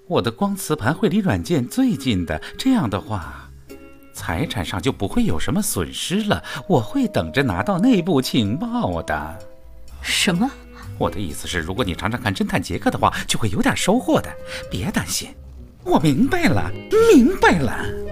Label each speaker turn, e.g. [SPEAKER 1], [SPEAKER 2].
[SPEAKER 1] 我的光磁盘会离软件最近的，这样的话财产上就不会有什么损失了。我会等着拿到内部情报的。
[SPEAKER 2] 什么？
[SPEAKER 1] 我的意思是，如果你常常看侦探杰克的话，就会有点收获的。别担心，我明白了，明白了。